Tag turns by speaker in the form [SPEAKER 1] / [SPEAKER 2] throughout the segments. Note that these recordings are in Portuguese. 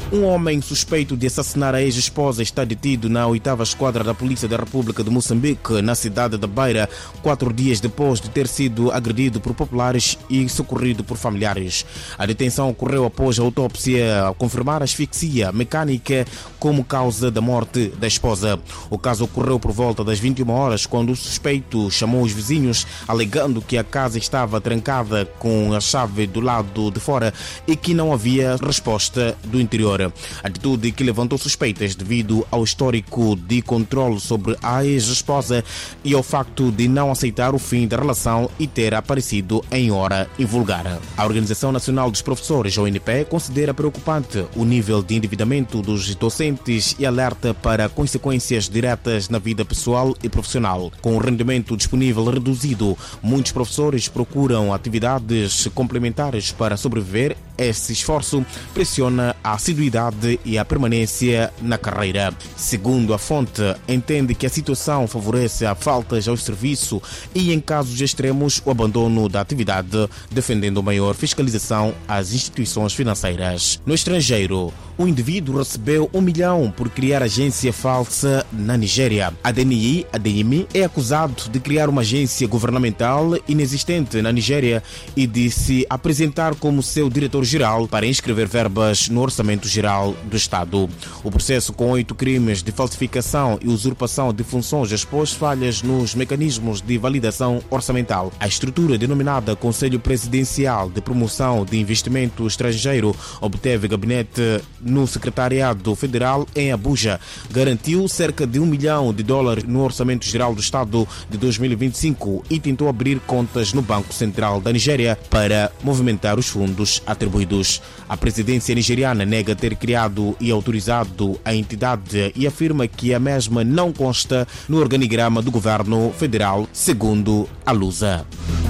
[SPEAKER 1] Um homem suspeito de assassinar a ex-esposa está detido na 8ª Esquadra da Polícia da República de Moçambique, na cidade da Beira, 4 dias depois de ter sido agredido por populares e socorrido por familiares. A detenção ocorreu após a autópsia confirmar a asfixia mecânica como causa da morte da esposa. O caso ocorreu por volta das 21 horas, quando o suspeito chamou os vizinhos, alegando que a casa estava trancada com a chave do lado de fora e que não havia resposta do interior. Atitude que levantou suspeitas devido ao histórico de controle sobre a ex-esposa e ao facto de não aceitar o fim da relação e ter aparecido em hora invulgar. A Organização Nacional dos Professores, ONP, considera preocupante o nível de endividamento dos docentes e alerta para consequências diretas na vida pessoal e profissional. Com o rendimento disponível reduzido, muitos professores procuram atividades complementares para sobreviver. Esse esforço pressiona a assiduidade e a permanência na carreira. Segundo a fonte, entende que a situação favorece a faltas ao serviço e, em casos extremos, o abandono da atividade, defendendo maior fiscalização às instituições financeiras. No estrangeiro, um indivíduo recebeu 1 milhão por criar agência falsa na Nigéria. Adeyemi é acusado de criar uma agência governamental inexistente na Nigéria e de se apresentar como seu diretor-geral para inscrever verbas no Orçamento Geral do Estado. O processo, com 8 crimes de falsificação e usurpação de funções, expôs falhas nos mecanismos de validação orçamental. A estrutura denominada Conselho Presidencial de Promoção de Investimento Estrangeiro obteve gabinete no Secretariado Federal em Abuja, garantiu cerca de $1 milhão no Orçamento Geral do Estado de 2025 e tentou abrir contas no Banco Central da Nigéria para movimentar os fundos atribuídos. A presidência nigeriana nega ter criado e autorizado a entidade e afirma que a mesma não consta no organigrama do governo federal, segundo a Lusa.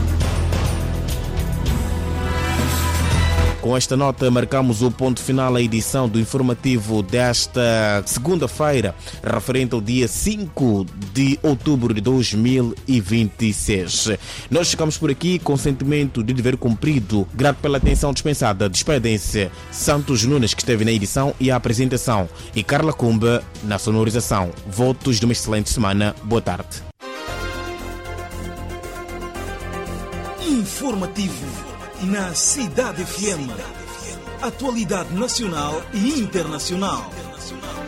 [SPEAKER 1] Com esta nota, marcamos o ponto final à edição do informativo desta segunda-feira, referente ao dia 5 de outubro de 2026. Nós ficamos por aqui com sentimento de dever cumprido. Grato pela atenção dispensada. Despedem-se Santos Nunes, que esteve na edição e a apresentação, e Carla Cumba na sonorização. Votos de uma excelente semana. Boa tarde.
[SPEAKER 2] Informativo na Cidade FM. Atualidade nacional e internacional.